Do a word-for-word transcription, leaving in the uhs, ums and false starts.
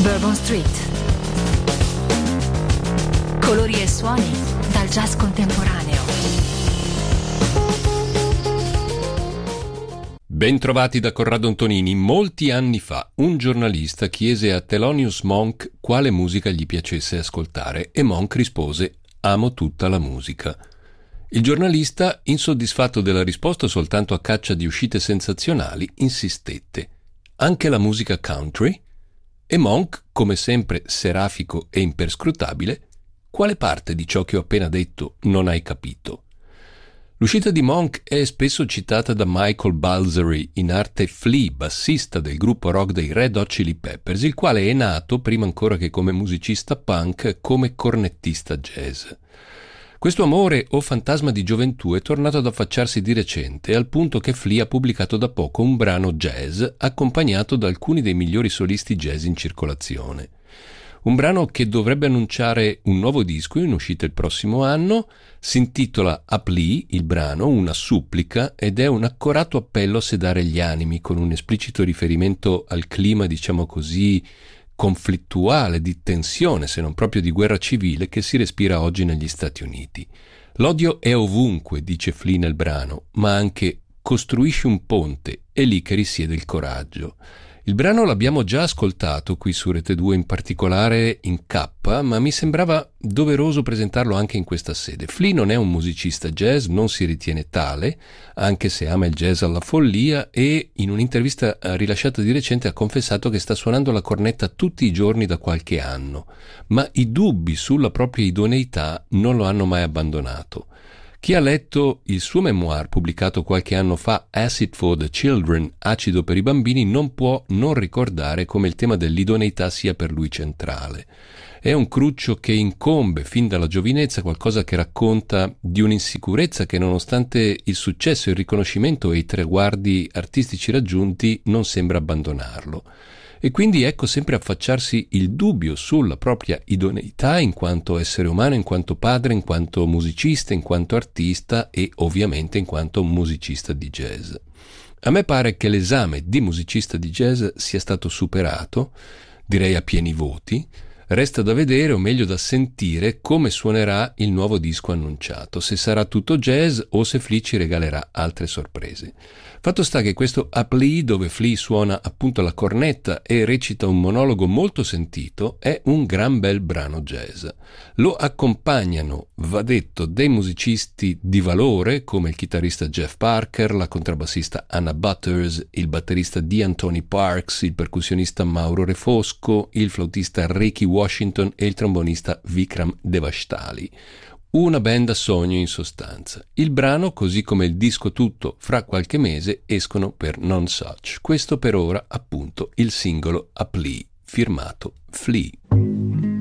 Bourbon Street. Colori e suoni dal jazz contemporaneo. Bentrovati da Corrado Antonini. Molti anni fa un giornalista chiese a Thelonious Monk quale musica gli piacesse ascoltare e Monk rispose: amo tutta la musica. Il giornalista, insoddisfatto della risposta soltanto a caccia di uscite sensazionali, insistette: anche la musica country? E Monk, come sempre serafico e imperscrutabile: quale parte di ciò che ho appena detto non hai capito? L'uscita di Monk è spesso citata da Michael Balzery, in arte Flea, bassista del gruppo rock dei Red Hot Chili Peppers, il quale è nato, prima ancora che come musicista punk, come cornettista jazz. Questo amore o fantasma di gioventù è tornato ad affacciarsi di recente, al punto che Flea ha pubblicato da poco un brano jazz accompagnato da alcuni dei migliori solisti jazz in circolazione. Un brano che dovrebbe annunciare un nuovo disco in uscita il prossimo anno, si intitola A Plea, il brano, una supplica, ed è un accorato appello a sedare gli animi, con un esplicito riferimento al clima, diciamo così, conflittuale, di tensione, se non proprio di guerra civile, che si respira oggi negli Stati Uniti. L'odio è ovunque, dice Flea nel brano, ma anche costruisci un ponte, è lì che risiede il coraggio. Il brano l'abbiamo già ascoltato qui su Rete due, in particolare in K, ma mi sembrava doveroso presentarlo anche in questa sede. Flea non è un musicista jazz, non si ritiene tale, anche se ama il jazz alla follia, e in un'intervista rilasciata di recente ha confessato che sta suonando la cornetta tutti i giorni da qualche anno, ma i dubbi sulla propria idoneità non lo hanno mai abbandonato. Chi ha letto il suo memoir pubblicato qualche anno fa, Acid for the Children, acido per i bambini, non può non ricordare come il tema dell'idoneità sia per lui centrale. È un cruccio che incombe fin dalla giovinezza, qualcosa che racconta di un'insicurezza che, nonostante il successo, il riconoscimento e i traguardi artistici raggiunti, non sembra abbandonarlo. E quindi ecco sempre affacciarsi il dubbio sulla propria idoneità in quanto essere umano, in quanto padre, in quanto musicista, in quanto artista e ovviamente in quanto musicista di jazz. A me pare che l'esame di musicista di jazz sia stato superato, direi a pieni voti. Resta da vedere, o meglio da sentire, come suonerà il nuovo disco annunciato, se sarà tutto jazz o se Flea ci regalerà altre sorprese. Fatto sta che questo A Plea, dove Flea suona appunto la cornetta e recita un monologo molto sentito, è un gran bel brano jazz. Lo accompagnano, va detto, dei musicisti di valore come il chitarrista Jeff Parker, la contrabbassista Anna Butters, il batterista D. Anthony Parks, il percussionista Mauro Refosco, il flautista Ricky Washington e il trombonista Vikram Devashtali. Una band a sogno in sostanza. Il brano, così come il disco tutto, fra qualche mese escono per Non Such. Questo per ora appunto il singolo A Plea, firmato Flea.